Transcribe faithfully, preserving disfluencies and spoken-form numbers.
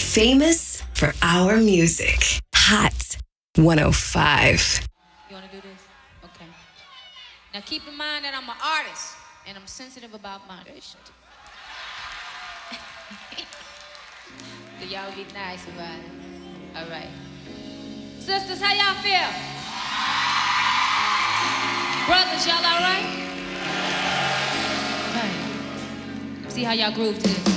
famous for our music. Hot one oh five. You want to do this? Okay. Now keep in mind that I'm an artist and I'm sensitive about moderation. So y'all be nice about it. All right. Sisters, how y'all feel? Brothers, y'all all right? All right. See how y'all groove to this.